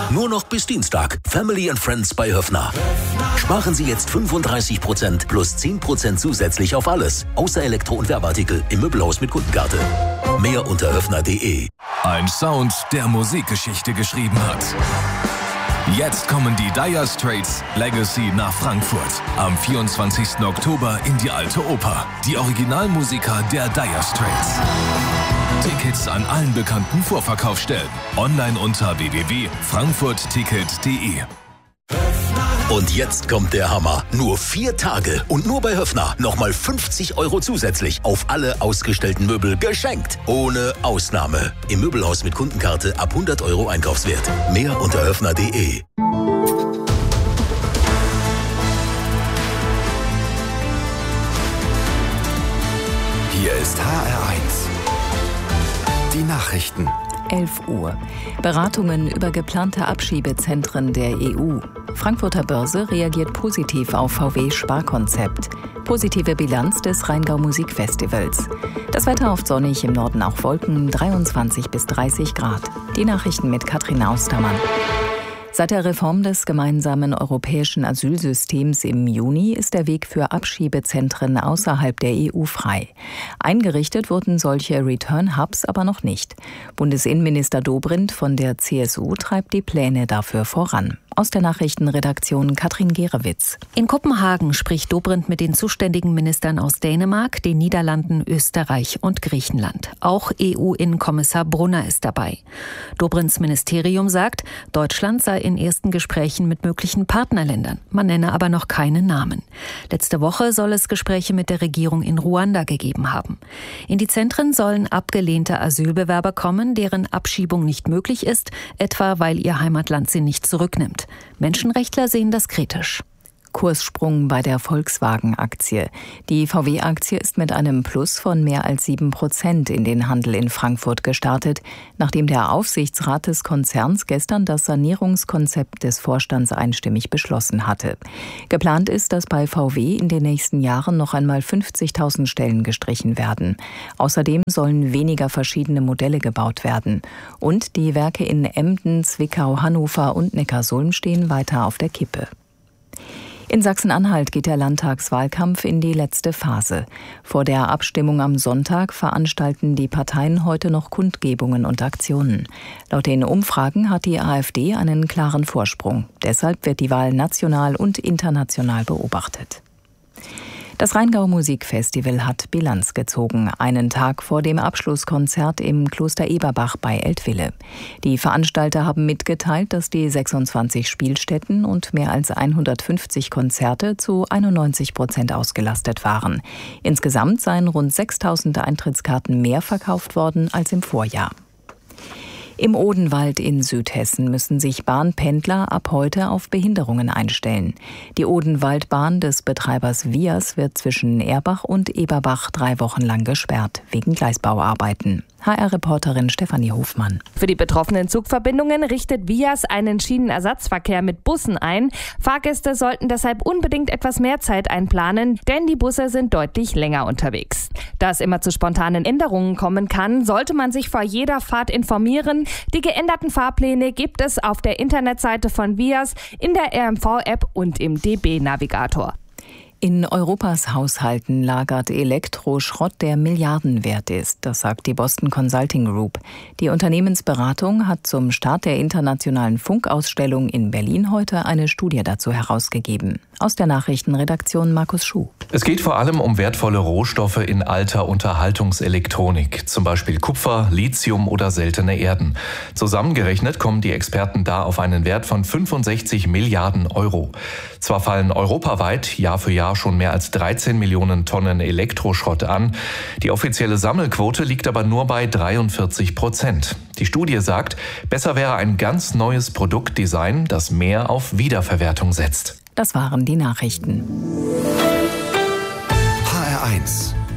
Nur noch bis Dienstag. Family and Friends bei Höffner. Sparen Sie jetzt 35% plus 10% zusätzlich auf alles. Außer Elektro- und Werbeartikel im Möbelhaus mit Kundenkarte. Mehr unter höffner.de. Ein Sound, der Musikgeschichte geschrieben hat. Jetzt kommen die Dire Straits Legacy nach Frankfurt. Am 24. Oktober in die Alte Oper. Die Originalmusiker der Dire Straits. Tickets an allen bekannten Vorverkaufsstellen. Online unter www.frankfurtticket.de. Und jetzt kommt der Hammer. Nur 4 Tage und nur bei Höffner nochmal 50 € zusätzlich auf alle ausgestellten Möbel geschenkt. Ohne Ausnahme. Im Möbelhaus mit Kundenkarte ab 100 € Einkaufswert. Mehr unter höffner.de. Hier ist HR1. Die Nachrichten. 11 Uhr. Beratungen über geplante Abschiebezentren der EU. Frankfurter Börse reagiert positiv auf VW-Sparkonzept. Positive Bilanz des Rheingau Musikfestivals. Das Wetter oft sonnig, im Norden auch Wolken, 23 bis 30 Grad. Die Nachrichten mit Katrin Austermann. Seit der Reform des gemeinsamen europäischen Asylsystems im Juni ist der Weg für Abschiebezentren außerhalb der EU frei. Eingerichtet wurden solche Return-Hubs aber noch nicht. Bundesinnenminister Dobrindt von der CSU treibt die Pläne dafür voran. Aus der Nachrichtenredaktion Katrin Gerewitz. In Kopenhagen spricht Dobrindt mit den zuständigen Ministern aus Dänemark, den Niederlanden, Österreich und Griechenland. Auch EU-Innenkommissar Brunner ist dabei. Dobrindts Ministerium sagt, Deutschland sei in ersten Gesprächen mit möglichen Partnerländern. Man nenne aber noch keine Namen. Letzte Woche soll es Gespräche mit der Regierung in Ruanda gegeben haben. In die Zentren sollen abgelehnte Asylbewerber kommen, deren Abschiebung nicht möglich ist, etwa weil ihr Heimatland sie nicht zurücknimmt. Menschenrechtler sehen das kritisch. Kurssprung bei der Volkswagen-Aktie. Die VW-Aktie ist mit einem Plus von mehr als 7% in den Handel in Frankfurt gestartet, nachdem der Aufsichtsrat des Konzerns gestern das Sanierungskonzept des Vorstands einstimmig beschlossen hatte. Geplant ist, dass bei VW in den nächsten Jahren noch einmal 50.000 Stellen gestrichen werden. Außerdem sollen weniger verschiedene Modelle gebaut werden. Und die Werke in Emden, Zwickau, Hannover und Neckarsulm stehen weiter auf der Kippe. In Sachsen-Anhalt geht der Landtagswahlkampf in die letzte Phase. Vor der Abstimmung am Sonntag veranstalten die Parteien heute noch Kundgebungen und Aktionen. Laut den Umfragen hat die AfD einen klaren Vorsprung. Deshalb wird die Wahl national und international beobachtet. Das Rheingau Musikfestival hat Bilanz gezogen, einen Tag vor dem Abschlusskonzert im Kloster Eberbach bei Eltville. Die Veranstalter haben mitgeteilt, dass die 26 Spielstätten und mehr als 150 Konzerte zu 91% ausgelastet waren. Insgesamt seien rund 6.000 Eintrittskarten mehr verkauft worden als im Vorjahr. Im Odenwald in Südhessen müssen sich Bahnpendler ab heute auf Behinderungen einstellen. Die Odenwaldbahn des Betreibers Vias wird zwischen Erbach und Eberbach 3 Wochen lang gesperrt, wegen Gleisbauarbeiten. HR-Reporterin Stefanie Hofmann. Für die betroffenen Zugverbindungen richtet Vias einen Schienenersatzverkehr mit Bussen ein. Fahrgäste sollten deshalb unbedingt etwas mehr Zeit einplanen, denn die Busse sind deutlich länger unterwegs. Da es immer zu spontanen Änderungen kommen kann, sollte man sich vor jeder Fahrt informieren. Die geänderten Fahrpläne gibt es auf der Internetseite von Vias, in der RMV-App und im DB-Navigator. In Europas Haushalten lagert Elektroschrott, der Milliarden wert ist. Das sagt die Boston Consulting Group. Die Unternehmensberatung hat zum Start der internationalen Funkausstellung in Berlin heute eine Studie dazu herausgegeben. Aus der Nachrichtenredaktion Markus Schuh. Es geht vor allem um wertvolle Rohstoffe in alter Unterhaltungselektronik, zum Beispiel Kupfer, Lithium oder seltene Erden. Zusammengerechnet kommen die Experten da auf einen Wert von 65 Milliarden Euro. Zwar fallen europaweit Jahr für Jahr schon mehr als 13 Millionen Tonnen Elektroschrott an. Die offizielle Sammelquote liegt aber nur bei 43%. Die Studie sagt, besser wäre ein ganz neues Produktdesign, das mehr auf Wiederverwertung setzt. Das waren die Nachrichten. HR1,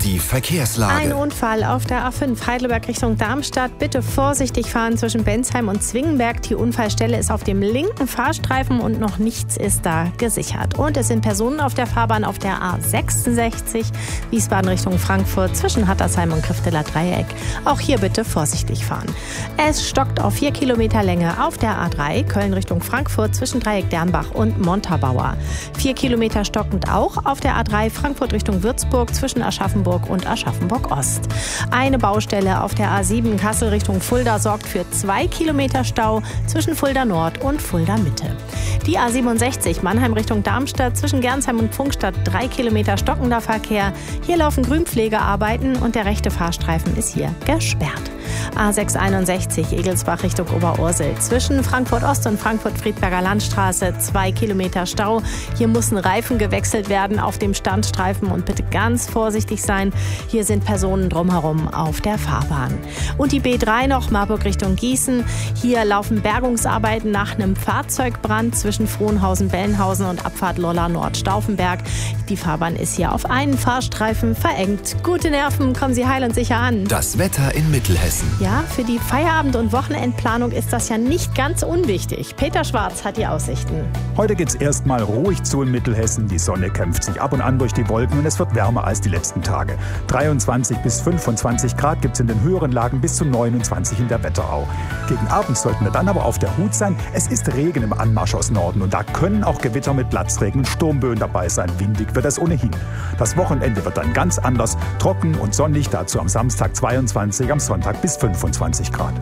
Die Verkehrslage. Ein Unfall auf der A5 Heidelberg Richtung Darmstadt. Bitte vorsichtig fahren zwischen Bensheim und Zwingenberg. Die Unfallstelle ist auf dem linken Fahrstreifen und noch nichts ist da gesichert. Und es sind Personen auf der Fahrbahn auf der A66 Wiesbaden Richtung Frankfurt zwischen Hattersheim und Grifteler Dreieck. Auch hier bitte vorsichtig fahren. Es stockt auf 4 Kilometer Länge auf der A3 Köln Richtung Frankfurt zwischen Dreieck Dernbach und Montabaur. 4 Kilometer stockend auch auf der A3 Frankfurt Richtung Würzburg zwischen Aschaffenburg und Aschaffenburg-Ost. Eine Baustelle auf der A7 Kassel Richtung Fulda sorgt für 2 Kilometer Stau zwischen Fulda Nord und Fulda Mitte. Die A67 Mannheim Richtung Darmstadt zwischen Gernsheim und Pfungstadt 3 Kilometer stockender Verkehr. Hier laufen Grünpflegearbeiten und der rechte Fahrstreifen ist hier gesperrt. A661 Egelsbach Richtung Oberursel zwischen Frankfurt Ost und Frankfurt-Friedberger Landstraße 2 Kilometer Stau. Hier müssen Reifen gewechselt werden auf dem Standstreifen und bitte ganz vorsichtig sein. Hier sind Personen drumherum auf der Fahrbahn. Und die B3 noch Marburg Richtung Gießen. Hier laufen Bergungsarbeiten nach einem Fahrzeugbrand zwischen Frohnhausen-Bellenhausen und Abfahrt Lolla Nord-Stauffenberg. Die Fahrbahn ist hier auf einen Fahrstreifen verengt. Gute Nerven, kommen Sie heil und sicher an. Das Wetter in Mittelhessen. Ja, für die Feierabend- und Wochenendplanung ist das ja nicht ganz unwichtig. Peter Schwarz hat die Aussichten. Heute geht's erstmal ruhig zu in Mittelhessen. Die Sonne kämpft sich ab und an durch die Wolken und es wird wärmer als die letzten Tage. 23 bis 25 Grad gibt's in den höheren Lagen, bis zu 29 in der Wetterau. Gegen Abend sollten wir dann aber auf der Hut sein. Es ist Regen im Anmarsch aus Norden und da können auch Gewitter mit Platzregen und Sturmböen dabei sein. Windig wird es ohnehin. Das Wochenende wird dann ganz anders, trocken und sonnig, dazu am Samstag 22, am Sonntag bis 25 Grad.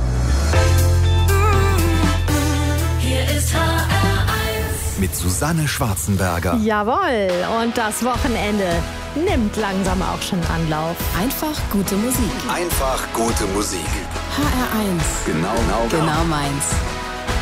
Hier ist HR1 mit Susanne Schwarzenberger. Jawohl, und das Wochenende nimmt langsam auch schon Anlauf. Einfach gute Musik. Einfach gute Musik. HR1. Genau meins.